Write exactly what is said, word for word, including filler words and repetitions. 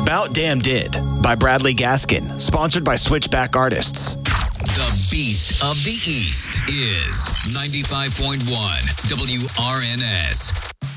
About Damn Did by Bradley Gaskin, sponsored by Switchback Artists. The Beast of the East is ninety-five point one W R N S.